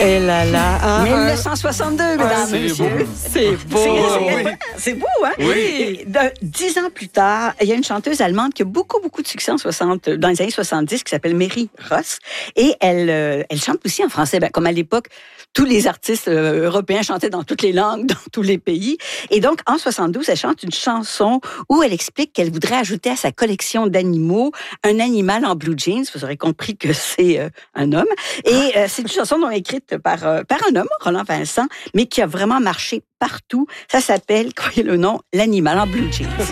Eh là là. 1962, mesdames, c'est messieurs. beau. C'est beau. C'est beau, hein? Oui. 10 ans plus tard, il y a une chanteuse allemande qui a beaucoup de succès dans les années 70 qui s'appelle Mary Ross. Et elle chante aussi en français. Comme à l'époque, tous les artistes européens chantaient dans toutes les langues, dans tous les pays. Et donc, en 72, elle chante une chanson où elle explique qu'elle voudrait ajouter à sa collection d'animaux un animal en blue jeans. Vous aurez compris que c'est un homme. Et c'est une chanson dont écrite par un homme, Roland Vincent, mais qui a vraiment marché partout. Ça s'appelle, croyez le nom, l'animal en blue jeans.